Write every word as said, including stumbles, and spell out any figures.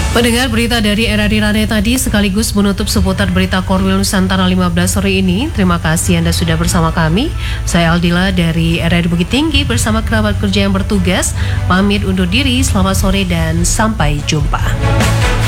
Pendengar, berita dari Era Dirane tadi sekaligus menutup seputar berita Korwil Nusantara lima belas sore ini. Terima kasih Anda sudah bersama kami. Saya Aldila dari R R D Bukit Tinggi bersama kerabat kerja yang bertugas. Pamit undur diri, selamat sore dan sampai jumpa.